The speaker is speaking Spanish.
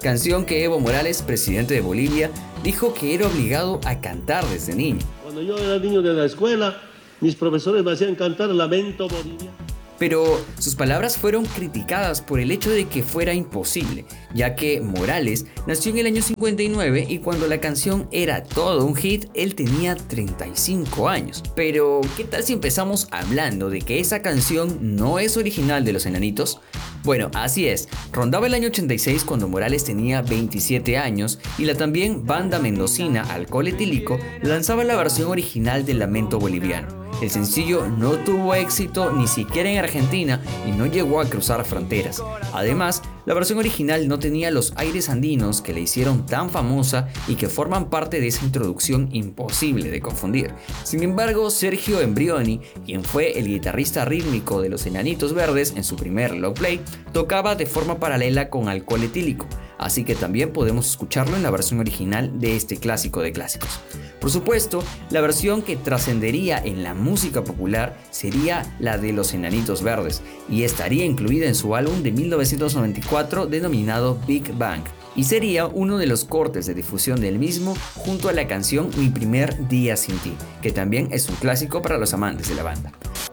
canción que Evo Morales, presidente de Bolivia, dijo que era obligado a cantar desde niño. Cuando yo era niño de la escuela, mis profesores me hacían cantar Lamento Boliviano. Pero sus palabras fueron criticadas por el hecho de que fuera imposible, ya que Morales nació en el año 59 y cuando la canción era todo un hit, él tenía 35 años. Pero, ¿qué tal si empezamos hablando de que esa canción no es original de Los Enanitos? Bueno, así es, rondaba el año 86 cuando Morales tenía 27 años y la también banda mendocina Alcohol Etílico lanzaba la versión original del Lamento Boliviano. El sencillo no tuvo éxito ni siquiera en Argentina y no llegó a cruzar fronteras. Además, la versión original no tenía los aires andinos que la hicieron tan famosa y que forman parte de esa introducción imposible de confundir. Sin embargo, Sergio Embrioni, quien fue el guitarrista rítmico de Los Enanitos Verdes en su primer long play, tocaba de forma paralela con Alcohol Etílico, así que también podemos escucharlo en la versión original de este clásico de clásicos. Por supuesto, la versión que trascendería en la música popular sería la de Los Enanitos Verdes y estaría incluida en su álbum de 1994 denominado Big Bang, y sería uno de los cortes de difusión del mismo junto a la canción Mi Primer Día Sin Ti, que también es un clásico para los amantes de la banda.